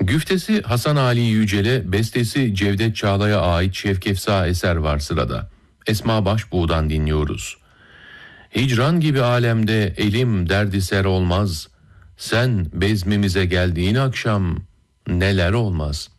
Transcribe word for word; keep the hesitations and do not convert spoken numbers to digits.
Güftesi Hasan Ali Yücel'e, bestesi Cevdet Çağla'ya ait şevkefsa eser var sırada. Esma Başbuğ'dan dinliyoruz. Hicran gibi alemde elim derdiser olmaz. Sen bezmimize geldiğin akşam neler olmaz.